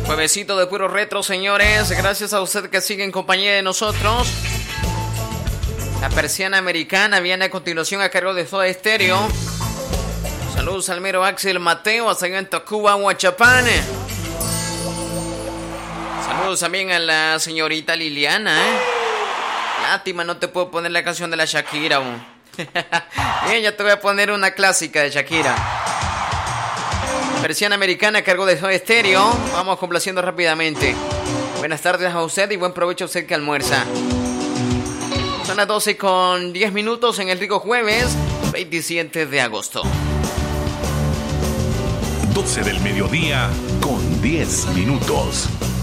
Juevesito de puro retro, señores. Gracias a usted que sigue en compañía de nosotros. La persiana americana viene a continuación a cargo de Soda Stereo. Saludos al mero Axel Mateo, hasta allá en Tacuba, Huachapán. Saludos también a la señorita Liliana. Lástima, no te puedo poner la canción de la Shakira. Bien, ya te voy a poner una clásica de Shakira. Persiana americana a cargo de Soda Stereo. Vamos complaciendo rápidamente. Buenas tardes a usted y buen provecho a usted que almuerza. Son las 12:10 en el rico jueves 27 de agosto. 12 del mediodía con 10 minutos.